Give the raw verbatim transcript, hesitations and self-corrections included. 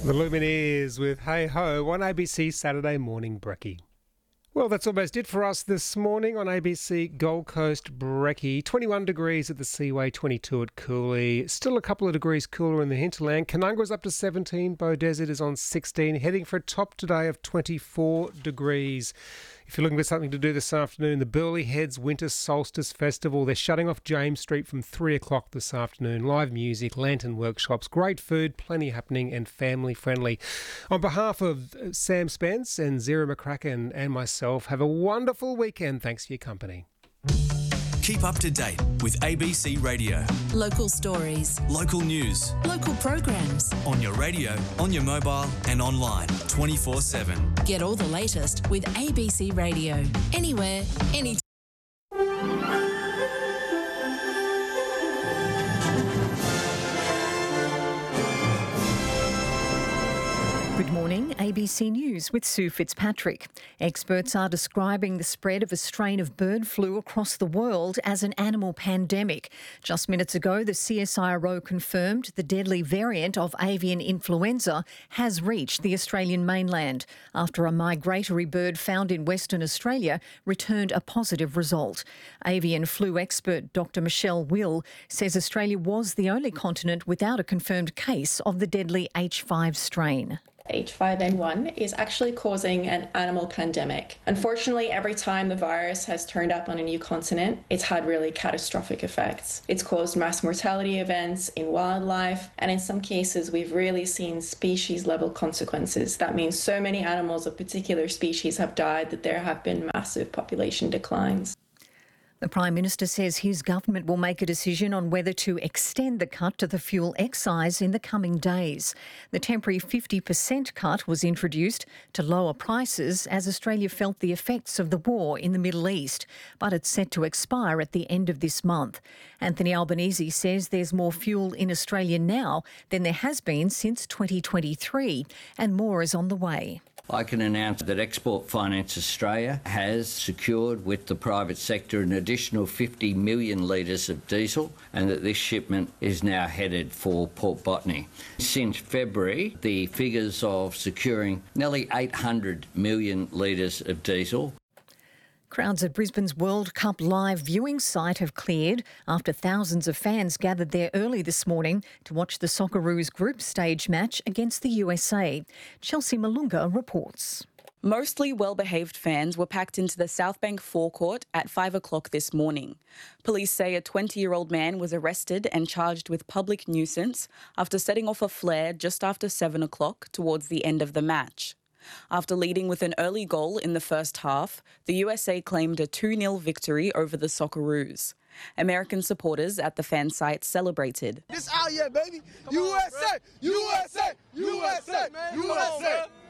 The Lumineers with Hey Ho on A B C Saturday Morning Brekkie. Well, that's almost it for us this morning on A B C Gold Coast Brekkie. twenty-one degrees at the Seaway, twenty-two at Cooley. Still a couple of degrees cooler in the hinterland. Canungra's up to seventeen. Beaudesert is on sixteen. Heading for a top today of twenty-four degrees. If you're looking for something to do this afternoon, the Burleigh Heads Winter Solstice Festival. They're shutting off James Street from three o'clock this afternoon. Live music, lantern workshops, great food, plenty happening and family friendly. On behalf of Sam Spence and Zira McCracken and myself, have a wonderful weekend. Thanks for your company. Keep up to date with A B C Radio. Local stories, Local news. local programs. On your radio, on your mobile and online twenty-four seven. Get all the latest with A B C Radio. Anywhere, anytime. Good morning, A B C News with Sue Fitzpatrick. Experts are describing the spread of a strain of bird flu across the world as an animal pandemic. Just minutes ago, the C S I R O confirmed the deadly variant of avian influenza has reached the Australian mainland after a migratory bird found in Western Australia returned a positive result. Avian flu expert Doctor Michelle Will says Australia was the only continent without a confirmed case of the deadly H five strain. H five N one is actually causing an animal pandemic. Unfortunately, every time the virus has turned up on a new continent, it's had really catastrophic effects. It's caused mass mortality events in wildlife, and in some cases, we've really seen species-level consequences. That means so many animals of particular species have died that there have been massive population declines. The Prime Minister says his government will make a decision on whether to extend the cut to the fuel excise in the coming days. The temporary fifty percent cut was introduced to lower prices as Australia felt the effects of the war in the Middle East, but it's set to expire at the end of this month. Anthony Albanese says there's more fuel in Australia now than there has been since twenty twenty-three, and more is on the way. I can announce that Export Finance Australia has secured with the private sector an additional fifty million litres of diesel, and that this shipment is now headed for Port Botany. Since February, the figures of securing nearly eight hundred million litres of diesel. Crowds at Brisbane's World Cup live viewing site have cleared after thousands of fans gathered there early this morning to watch the Socceroos group stage match against the U S A. Chelsea Malunga reports. Mostly well-behaved fans were packed into the South Bank forecourt at five o'clock this morning. Police say a twenty-year-old man was arrested and charged with public nuisance after setting off a flare just after seven o'clock towards the end of the match. After leading with an early goal in the first half, the U S A claimed a two nil victory over the Socceroos. American supporters at the fan site celebrated. This out here, baby. U S A! U S A! U S A! U S A!